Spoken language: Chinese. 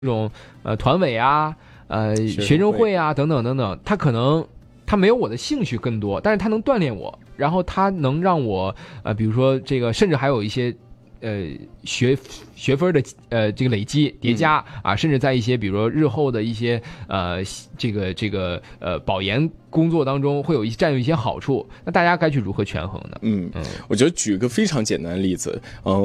这种团委啊，学生会啊等等等等，他可能他没有我的兴趣更多，但是他能锻炼我，然后他能让我比如说这个，甚至还有一些学分的这个累积叠加啊，甚至在一些比如说日后的一些这个保研工作当中会占有一些好处，那大家该去如何权衡呢？ 我觉得举个非常简单的例子，